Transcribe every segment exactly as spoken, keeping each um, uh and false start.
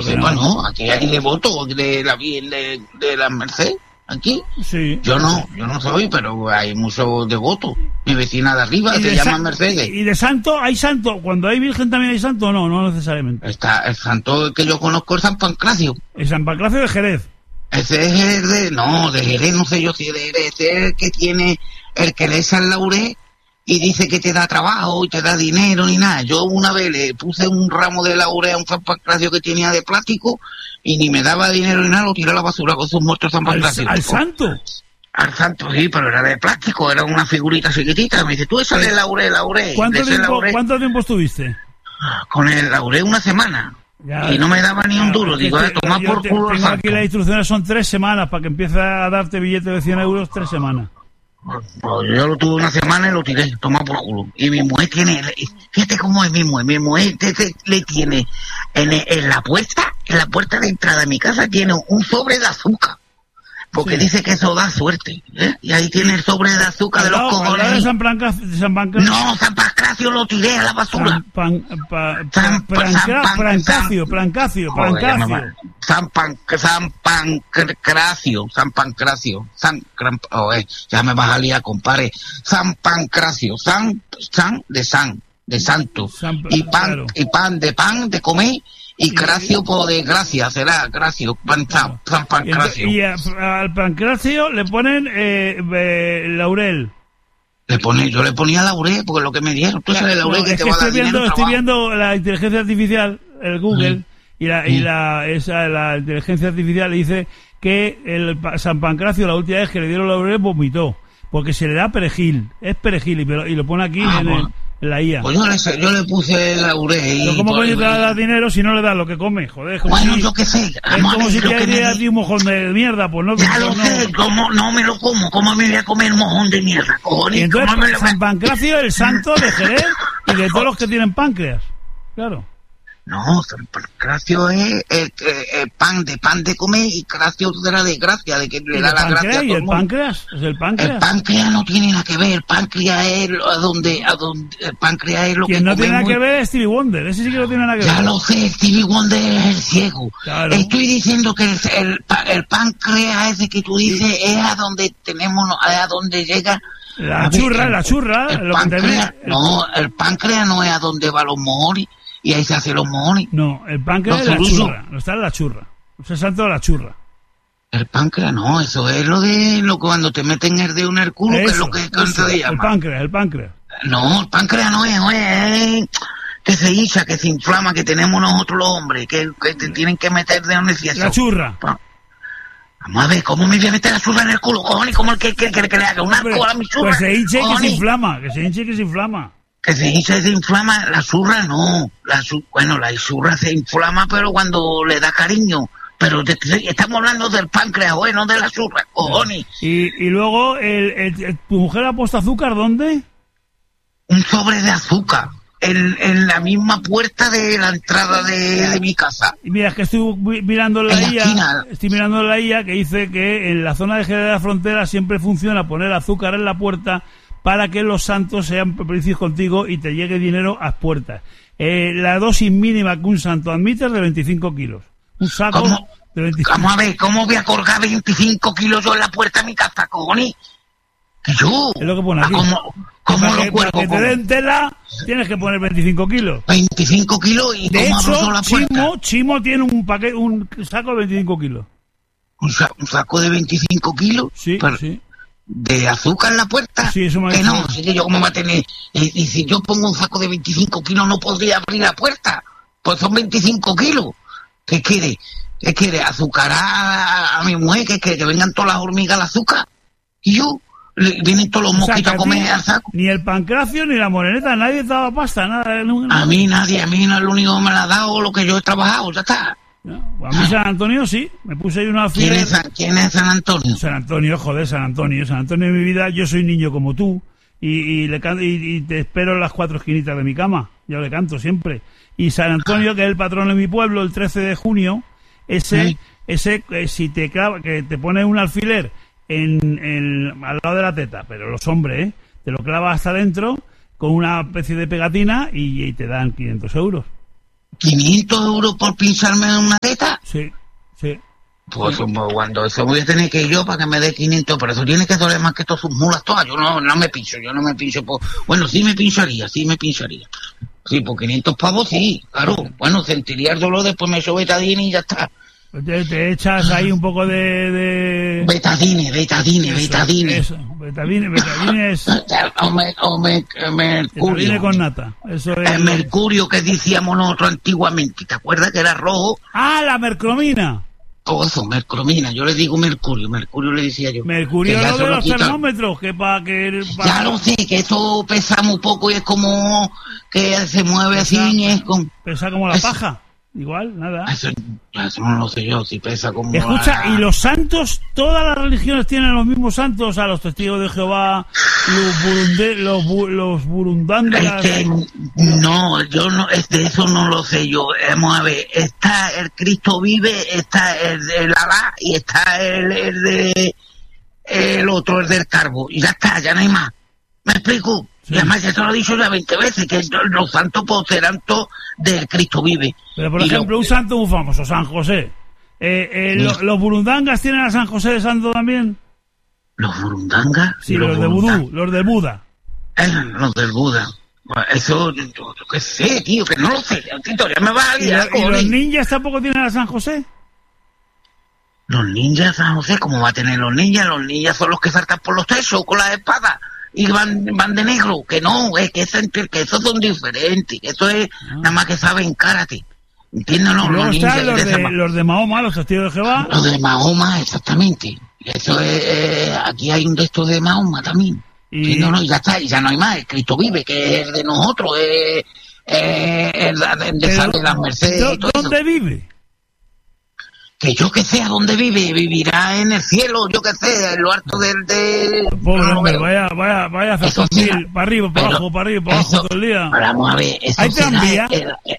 yo sepa, no. no. Aquí hay devotos de la Virgen de, de la Merced. Aquí. Sí. Yo no, yo no soy, pero hay muchos devotos. Mi vecina de arriba se llama Mercedes. ¿Y de santo? ¿Hay santo? ¿Cuando hay virgen también hay santo o no? No necesariamente. Está el santo que yo conozco es San Pancracio. ¿El San Pancracio de Jerez? Ese es el de... No, de Jerez no sé yo si es de Jerez. Ese es el que tiene... El que le San Laurel y dice que te da trabajo y te da dinero ni nada. Yo una vez le puse un ramo de laurel a un San Pancracio que tenía de plástico y ni me daba dinero ni nada, lo tiré a la basura con sus muertos San Pancracio. ¿Al, al santo? Al santo, sí, pero era de plástico, era una figurita chiquitita. Me dice, tú esa de laurel, laurel. ¿Cuánto tiempo, laurel. ¿Cuánto tiempo estuviste? Con el laurel una semana. Ya, y no me daba ni un duro. Digo, te, toma por te, culo tengo aquí las instrucciones, son tres semanas para que empiece a darte billetes de cien euros, tres semanas. Pues yo lo tuve una semana y lo tiré, toma por culo. Y mi mujer tiene, fíjate cómo es mi mujer, mi mujer te, te, le tiene en, en la puerta, en la puerta de entrada de mi casa tiene un sobre de azúcar. Porque sí. Dice que eso da suerte, ¿eh? Y ahí tiene el sobre de azúcar de los cojones. ¿De San Pancracio? San Pancracio? No, San Pancracio lo tiré a la basura. San Pan, pa, San, Pancracio, Pancracio, Pancracio, Pancracio. San Pan, San Pancracio, San Pancracio, San, oh, eh, ya me vas a liar, compadre. San Pancracio, San, San de San, de Santo. San, y pan, claro. Y pan de pan de comer. Y Cracio, por de gracia, será Cracio, pan, San, San Pancracio. Y, y a, al Pancracio le ponen eh, eh, laurel. Le pone, yo le ponía laurel, porque es lo que me dieron. Tú sabes, laurel no, que te que va a dar viendo, dinero. Estoy viendo la inteligencia artificial, el Google, mm. y, la, y la, esa, la inteligencia artificial dice que el San Pancracio, la última vez que le dieron laurel, vomitó. Porque se le da perejil, es perejil, y, pero, y lo pone aquí ah, en el... La I A. Pues yo le, yo le puse laurel. ¿Pero cómo coño te va a dar dinero si no le das lo que come? Joder, como bueno, si, yo qué sé. Es como si te dieras un mojón de mierda, pues no. Ya pues lo no. sé, ¿cómo no me lo como? ¿Cómo me voy a comer un mojón de mierda, cojones? Y entonces, ¿Cómo me lo... San Pancracio, el santo de Jerez y de todos los que tienen páncreas. Claro. No, San Pancracio es el, el, el pan de pan de comer y Cracio de la desgracia, de que le da la gracia a todo ¿Y el páncreas? ¿Es el páncreas? El páncreas no tiene nada que ver, el páncreas es a donde, a donde, el páncreas es lo que Quien no comemos. tiene nada que ver es Stevie Wonder, ese sí que no tiene nada que ver. Ya lo sé, Stevie Wonder es el ciego. Claro. Estoy diciendo que el, el, el páncreas ese que tú dices sí. Es a donde tenemos, es a donde llega... La churra, ver, la churra. El lo páncreas, que no, el páncreas no es a donde va los mojones. Y ahí se hace los mojones. No, el páncreas es la churra. No está en la churra. O sea, santo de la churra. El páncreas no, eso es lo de lo cuando te meten el dedo en el culo, eso, que es lo que eso, se llama. El páncreas, el páncreas. No, el páncreas no es, no es, es que se hincha, que se inflama, que tenemos nosotros los hombres, que, que te tienen que meter de donde sea. La churra. Vamos a ver, ¿cómo me voy a meter la churra en el culo, cojones? ¿Cómo el que quiere que, que, que le haga una cola a mi churra? Pues se hincha y que se inflama, que se hincha y que se inflama. Que se hincha y se inflama, la zurra no, la su, bueno, la zurra se inflama pero cuando le da cariño, pero te, te, estamos hablando del páncreas, bueno, de la zurra, cojones. Y, y luego, el, el, el, ¿tu mujer ha puesto azúcar dónde? Un sobre de azúcar, en, en la misma puerta de la entrada de, de mi casa. Y mira, es que estoy mirando la, la I A, esquina. Estoy mirando la I A que dice que en la zona de Jerez de la Frontera siempre funciona poner azúcar en la puerta para que los santos sean felices contigo y te llegue dinero a las puertas. Eh, la dosis mínima que un santo admite es de veinticinco kilos. Un saco ¿Cómo? de veinticinco. Vamos a ver, ¿cómo voy a colgar veinticinco kilos yo en la puerta de mi casa, cojones? Yo. Es lo que pone aquí. ¿Cómo, cómo para lo que, cuelgo? Para que te den tela, tienes que poner veinticinco kilos. veinticinco kilos y de ¿cómo hecho, abro la puerta? Chimo, Chimo tiene un paquete, un saco de veinticinco kilos. ¿Un, sa- un saco de veinticinco kilos? Sí, Pero, sí. ¿de azúcar en la puerta? Sí, eso me que dicho. no, así que yo cómo va a tener... Y, y si yo pongo un saco de veinticinco kilos no podría abrir la puerta. Pues son veinticinco kilos. ¿Qué quiere? ¿Qué quiere? ¿Azucarar a, a mi mujer? ¿Qué quiere? ¿Que vengan todas las hormigas al azúcar? ¿Y yo? Le, vienen todos los O sea, mosquitos a comer al saco. Ni el pancracio ni la moreneta, nadie te daba pasta, nada. No, no. A mí nadie, a mí no es lo único que me la ha dado lo que yo he trabajado, ya está. No, a mí San Antonio sí, me puse ahí una ¿Quién alfiler. es, San- ¿Quién es San Antonio? San Antonio, joder, San Antonio. San Antonio de mi vida, yo soy niño como tú. Y, y, le can- y, y te espero en las cuatro esquinitas de mi cama. Yo le canto siempre. Y San Antonio, que es el patrón de mi pueblo, el trece de junio, ese, Sí. ese eh, si te clava, que te pone un alfiler en, en, al lado de la teta, pero los hombres, ¿eh? Te lo clavas hasta adentro con una especie de pegatina y, y te dan quinientos euros. ¿quinientos euros por pincharme en una teta? Sí, sí. Pues sí. Cuando eso voy a tener que ir yo para que me dé quinientos, pero eso tiene que doler más que todas sus mulas todas. Yo no, no me pincho, yo no me pincho por... Bueno, sí me pincharía, sí me pincharía. Sí, por quinientos pavos sí, claro. Bueno, sentiría el dolor, después me echo betadine y ya está. Te, te echas ahí un poco de... de... Betadine, betadine, eso, betadine. Eso, betadine, betadine es... O, me, o me, mercurio. Betadine con nata. Eso es... El mercurio que decíamos nosotros antiguamente, ¿te acuerdas que era rojo? ¡Ah, la mercromina! Todo eso, mercromina, yo le digo mercurio, mercurio le decía yo. Mercurio es lo de los termómetros, que para que... Pa... Ya lo sé, que eso pesa muy poco y es como que se mueve pesa, así y es como... Pesa como la eso, paja, igual, nada. Eso, eso no lo sé yo, si pesa como... Escucha, la... ¿y los santos? ¿Todas las religiones tienen los mismos santos? A los testigos de Jehová, los, burundé, los, bu, los burundangas... Es que, no, yo no, es de eso no lo sé yo. Vamos a ver, está el Cristo vive, está el de Alá y está el, el de... el otro, el del Carbo. Y ya está, ya no hay más. ¿Me explico? Sí. Y además ya te lo he dicho ya veinte veces, que los santos pues serán todos del Cristo vive. Pero por y ejemplo, lo... un santo muy famoso, San José. Eh, eh, sí. lo, ¿Los burundangas tienen a San José de Santo también? ¿Los burundangas? Sí, los, los de Vudú, los del Buda. Eh, los del Buda. Eso, yo, yo qué sé, tío, que no lo sé. Tito, ya me va a liar. ¿Y, ¿Y los ninjas tampoco tienen a San José? Los ninjas, San José, ¿cómo va a tener los ninjas? Los ninjas son los que saltan por los techos con las espadas y van, van de negro. Que no, es que, es, que esos son diferentes, que eso es ah. nada más que saben karate. ¿Entiendes? No, los ninjas. Los de, los de Mahoma, los testigos de Jehová. Los de Mahoma, exactamente. Eso es, eh, aquí hay un de estos de Mahoma también. Y no, no, ya está, y ya no hay más. El Cristo vive, que es el de nosotros, es eh, eh, de sale las Mercedes. Y todo ¿Dónde eso. vive? Que yo que sé a dónde vive, vivirá en el cielo, yo que sé, en lo alto del... De... Pobre no, hombre, vaya, vaya, vaya a hacer será... para arriba, para pero, abajo, para arriba, para abajo todo el día. Vamos a ver, eso ¿hay tranvía? El, el...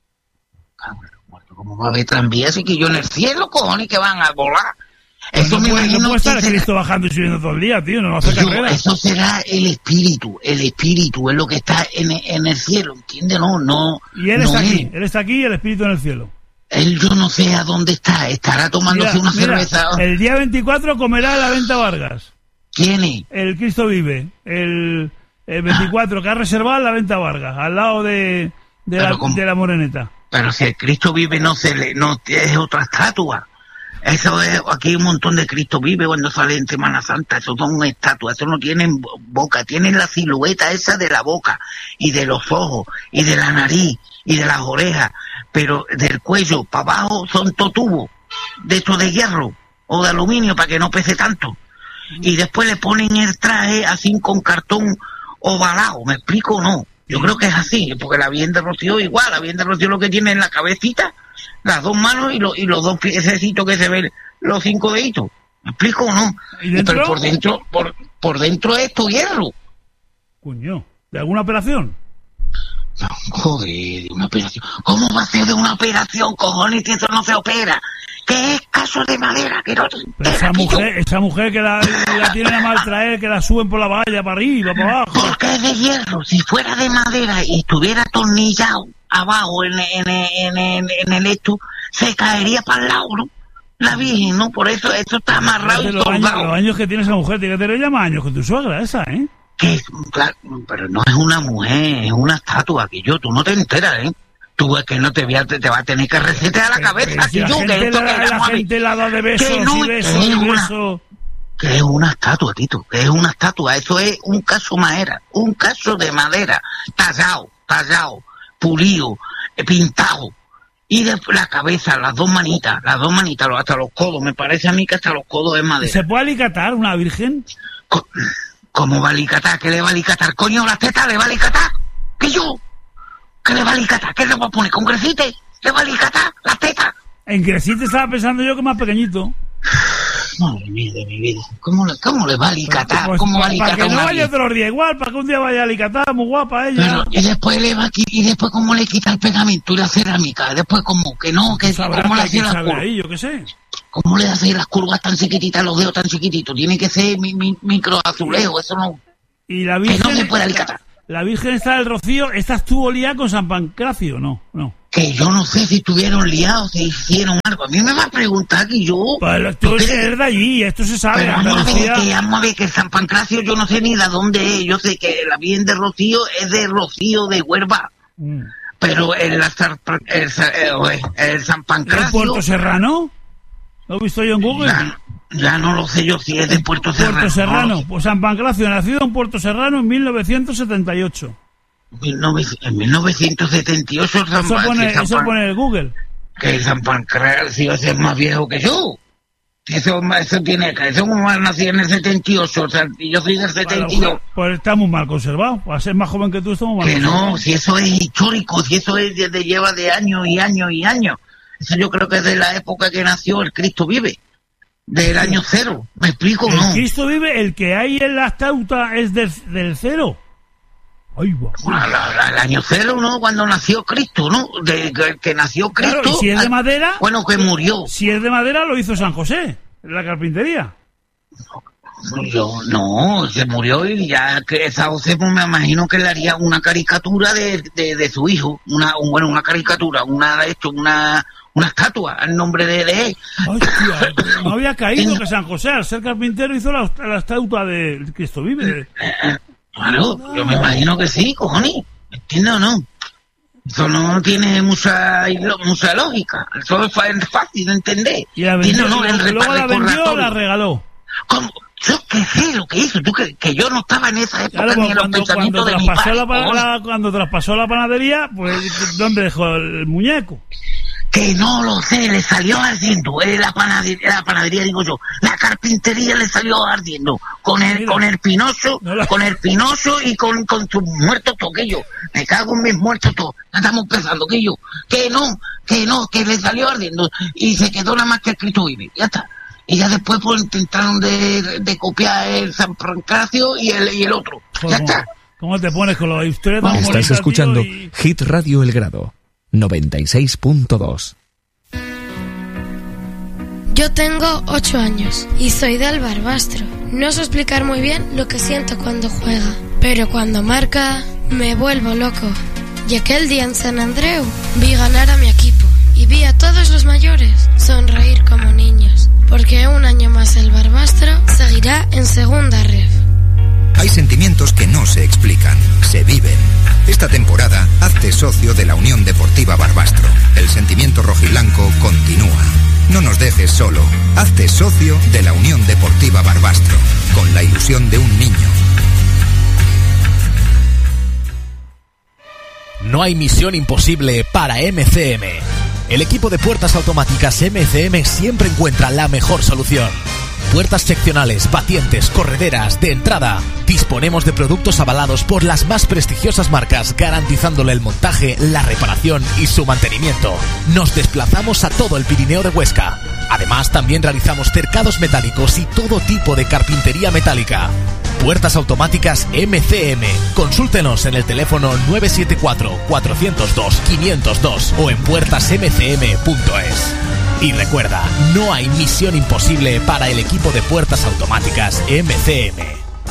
¿Cómo va a haber tranvía? Así que yo en el cielo, cojones, que van a volar. Pues eso no, me puede, no puede estar el Cristo será... bajando y subiendo todo el día, tío, no va a hacer yo, carrera. Eso será el espíritu, el espíritu es lo que está en, en el cielo, ¿entiendes? No, no. Y él no está es... aquí, él está aquí y el espíritu en el cielo. Él yo no sé a dónde está, estará tomándose mira, una mira, cerveza. El día veinticuatro comerá la Venta Vargas. ¿Quién es? El Cristo vive. El, el veinticuatro, ah. que ha reservado la Venta Vargas, al lado de, de, la, de la Moreneta. Pero si el Cristo vive no se le, no es otra estatua. Eso es, aquí hay un montón de Cristo vive cuando sale en Semana Santa, eso son estatuas, eso no tienen boca, tienen la silueta esa de la boca, y de los ojos, y de la nariz, y de las orejas, pero del cuello para abajo son totubos, de estos de hierro, o de aluminio para que no pese tanto, y después le ponen el traje así con cartón ovalado, ¿me explico o no? Yo creo que es así, porque la Virgen de Rocío igual, la Virgen de Rocío lo que tiene en la cabecita, las dos manos y, lo, y los dos piececitos que se ven, los cinco deditos. ¿Me explico o no? ¿Y dentro? Pero por dentro, por, por dentro es esto hierro. Coño, ¿de alguna operación? No, joder, de una operación. ¿Cómo va a ser de una operación, cojones, si eso no se opera? Que es caso de madera, que no... Pero esa mujer, esa mujer que la, la tienen a mal traer, que la suben por la valla, para arriba, para abajo. Porque es de hierro. Si fuera de madera y estuviera atornillado abajo en, en, en, en, en el esto, se caería para el lado, ¿no? La Virgen, ¿no? Por eso esto está amarrado y los años, los años que tiene esa mujer, tiene que tener ya más años que tu suegra esa, ¿eh? Que, claro, pero no es una mujer, es una estatua, que yo, tú no te enteras, ¿eh? Tú es que no te, voy a, te va a tener que recetar a la cabeza, que yo, que esto la, que la gente la da de besos que no, y besos que y una, besos. Que es una estatua, Tito, que es una estatua, eso es un caso madera, un caso de madera, tallado, tallado, pulido, pintado, y de la cabeza, las dos manitas, las dos manitas, hasta los codos, me parece a mí que hasta los codos es madera. ¿Se puede alicatar una virgen? ¿Cómo va a alicatar? ¿Qué le va a alicatar? Coño, las tetas le va a alicatar, que yo... ¿Qué le va a alicatar? ¿Qué le va a poner? ¿Con Grecite? ¿Le va a alicatar las tetas? En Grecite estaba pensando yo que más pequeñito. Madre mía de mi vida. ¿Cómo le, cómo le va a alicatar? Pues, ¿Cómo pues, va a alicatar? Para que no vaya otro día igual, para que un día vaya a alicatar, muy guapa ella. Pero, y después le va a, y después cómo le quita el pegamento y la cerámica. Después cómo, que no, que cómo le hace las curvas. Ahí, yo qué sé. ¿Cómo le hace las curvas tan chiquititas, los dedos tan chiquititos? Tiene que ser mi, mi, micro azulejo, eso no. Y la Virgen, que no se puede alicatar. La Virgen está del Rocío, ¿esta estuvo liada con San Pancracio? No, no. que yo no sé si estuvieron liados, si hicieron algo. A mí me va a preguntar que yo... Pero tú eres de allí, esto se sabe. Pero vamos a ver, que, vamos a ver que San Pancracio yo no sé ni de dónde es. Yo sé que la Virgen de Rocío es de Rocío de Huelva. Mm. Pero el, el, el, el, el San Pancracio... ¿El Puerto Serrano? ¿Lo he visto yo en Google? Ya, ya no lo sé yo si es de Puerto Serrano. Puerto Serrano. No, pues San Pancracio, nacido en Puerto Serrano en mil novecientos setenta y ocho. En mil novecientos setenta y ocho San Eso pone, San eso Pan, pone el Google. Que San Pancracio es más viejo que yo. Eso, eso tiene que... Eso como nací en el setenta y ocho, o sea, yo soy del setenta y dos. Bueno, pues está muy mal conservado. Para ser más joven que tú, estamos mal que conservado. No, si eso es histórico, si eso es de, lleva de años y años y años. Eso yo creo que es de la época que nació el Cristo Vive. Del año cero. ¿Me explico? El No. Cristo Vive, el que hay en la estauta es del, del cero. Ay, bueno, el año cero, ¿no? Cuando nació Cristo, ¿no? De, de que nació Cristo. Claro, y si es de madera... Bueno, que murió. Si es de madera, lo hizo San José, en la carpintería. No, yo, no, se murió y ya que San José, pues me imagino que le haría una caricatura de, de, de su hijo. Una, un, bueno, una caricatura, una, esto, una... una estatua al nombre de, de él. Hostia, no había caído que San José, al ser carpintero, hizo la, la estatua de Cristo Vive. Claro, no. Yo me imagino que sí, cojones. ¿Entiendes o no? Eso no tiene mucha mucha lógica. Eso es fácil de entender. Y la vendió, no, el luego la vendió o la regaló. ¿Cómo? Yo qué sé lo que hizo, tú que, que yo no estaba en esa época, claro, ni en cuando, los pensamientos cuando de mi padre. La, la, cuando traspasó la panadería, pues ¿dónde dejó el muñeco? Que no lo sé, le salió ardiendo, eh, la panadería, la panadería digo yo, la carpintería le salió ardiendo, con el, Mira, con el Pinocho, no la... con el Pinocho y con, con sus muertos toquillos, me cago en mis muertos todos, estamos pensando que yo, que no, que no, que le salió ardiendo, y se quedó nada más que el Cristo Vive, ya está. Y ya después pues intentaron de, de copiar el San Pancracio y el, y el otro, ya ¿Cómo, está. ¿Cómo te pones con los historias tan bonitas? Estás escuchando y... Hit Radio El Grado noventa y seis punto dos. Yo tengo ocho años y soy del Barbastro. No sé explicar muy bien lo que siento cuando juega, pero cuando marca me vuelvo loco. Y aquel día en San Andreu vi ganar a mi equipo y vi a todos los mayores sonreír como niños, porque un año más el Barbastro seguirá en segunda ref. Hay sentimientos que no se explican, se viven. Esta temporada, hazte socio de la Unión Deportiva Barbastro. El sentimiento rojiblanco continúa. No nos dejes solo. Hazte socio de la Unión Deportiva Barbastro, con la ilusión de un niño. No hay misión imposible para M C M. El equipo de puertas automáticas M C M siempre encuentra la mejor solución. Puertas seccionales, batientes, correderas, de entrada. Disponemos de productos avalados por las más prestigiosas marcas, garantizándole el montaje, la reparación y su mantenimiento. Nos desplazamos a todo el Pirineo de Huesca. Además, también realizamos cercados metálicos y todo tipo de carpintería metálica. Puertas automáticas M C M. Consúltenos en el teléfono nueve siete cuatro, cuatro cero dos, cinco cero dos o en puertas m c m punto es. Y recuerda, no hay misión imposible para el equipo de puertas automáticas M C M.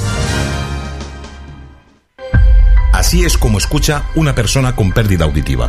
Así es como escucha una persona con pérdida auditiva.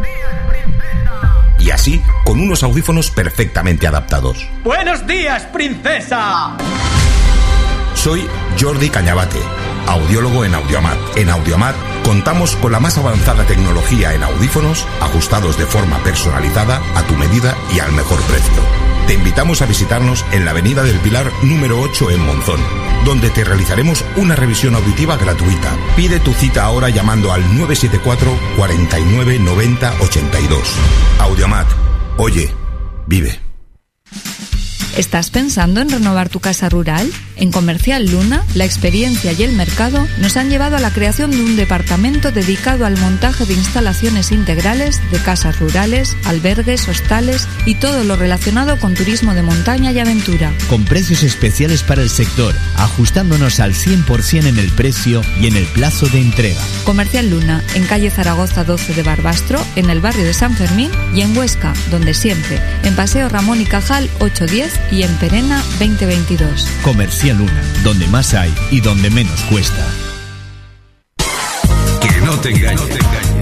Y así, con unos audífonos perfectamente adaptados. ¡Buenos días, princesa! Soy Jordi Cañabate, audiólogo en Audiomat. En Audiomat contamos con la más avanzada tecnología en audífonos, ajustados de forma personalizada, a tu medida y al mejor precio. Te invitamos a visitarnos en la Avenida del Pilar número ocho en Monzón, donde te realizaremos una revisión auditiva gratuita. Pide tu cita ahora llamando al nueve siete cuatro, cuarenta y nueve, noventa, ochenta y dos. Audiomat. Oye, vive. ¿Estás pensando en renovar tu casa rural? En Comercial Luna, la experiencia y el mercado nos han llevado a la creación de un departamento dedicado al montaje de instalaciones integrales de casas rurales, albergues, hostales y todo lo relacionado con turismo de montaña y aventura. Con precios especiales para el sector, ajustándonos al cien por ciento en el precio y en el plazo de entrega. Comercial Luna, en calle Zaragoza doce de Barbastro, en el barrio de San Fermín, y en Huesca, donde siempre, en Paseo Ramón y Cajal ocho diez y en Perena veinte veintidós. Comercial Luna, donde más hay y donde menos cuesta. Que no te engañen.